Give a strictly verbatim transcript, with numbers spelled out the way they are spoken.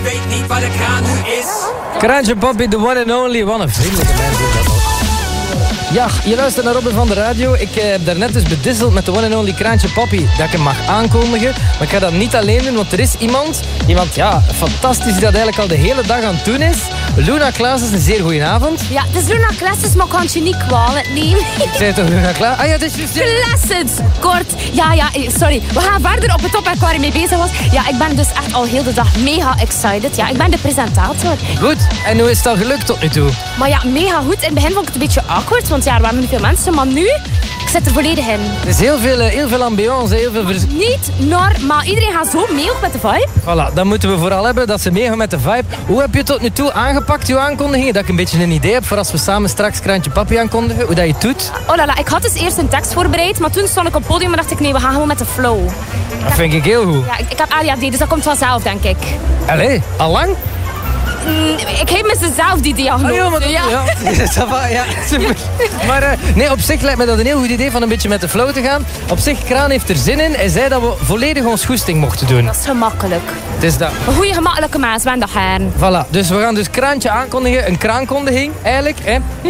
Weet niet waar de kraan nu is. Kraantje Papi, the one and only. Wat een vriendelijke mensen is dat ook. Ja, je luistert naar Robin van de radio. Ik eh, heb daarnet dus bedisseld met de one and only Kraantje Papi dat ik hem mag aankondigen. Maar ik ga dat niet alleen doen, want er is iemand, iemand ja, fantastisch, die dat eigenlijk al de hele dag aan het doen is. Luna Klaas is een zeer goeie avond. Ja, het is Luna Klaas, maar kan het je niet kwalijk nemen. Zeg toch Luna Klaas? Ah ja, het is juist... Klassens, kort. Ja, ja, sorry. We gaan verder op het topic waar ik mee bezig was. Ja, ik ben dus echt al heel de dag mega excited. Ja, ik ben de presentator. Goed, en hoe is het al gelukt tot nu toe? Maar ja, mega goed. In het begin vond ik het een beetje awkward, want ja, er waren niet veel mensen. Maar nu, ik zit er volledig in. Er is heel veel, heel veel ambiance, heel veel... Vers... Niet normaal. Iedereen gaat zo mee ook met de vibe. Voilà, dan moeten we vooral hebben dat ze meegaan met de vibe. Hoe heb je tot nu toe aangepakt, je aankondigingen? Dat ik een beetje een idee heb voor als we samen straks Kraantje Papi aankondigen. Hoe dat je het doet. Oh la la, ik had dus eerst een tekst voorbereid, maar toen stond ik op het podium en dacht ik, nee, we gaan gewoon met de flow. Dat vind ik heel goed. Ja, ik, ik heb A D H D, dus dat komt vanzelf, denk ik. Allee, al lang? Mm, ik geef mezelf die diagnose. Oh, ja, maar, ja. Ja, ja, super. Maar uh, nee, op zich lijkt me dat een heel goed idee van een beetje met de flow te gaan. Op zich, Kraan heeft er zin in. Hij zei dat we volledig ons goesting mochten doen. Dat is gemakkelijk. Het is dat. Een goede gemakkelijke maas, ben dat hern. Voilà, dus we gaan dus Kraantje aankondigen. Een kraankondiging, eigenlijk. Hè.